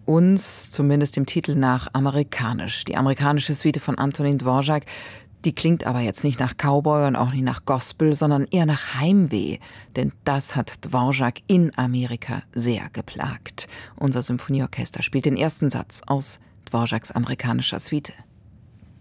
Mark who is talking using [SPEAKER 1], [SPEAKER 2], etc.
[SPEAKER 1] uns, zumindest dem Titel nach, amerikanisch. Die amerikanische Suite von Antonin Dvorak, die klingt aber jetzt nicht nach Cowboy und auch nicht nach Gospel, sondern eher nach Heimweh. Denn das hat Dvorak in Amerika sehr geplagt. Unser Symphonieorchester spielt den ersten Satz aus Dvoraks amerikanischer Suite.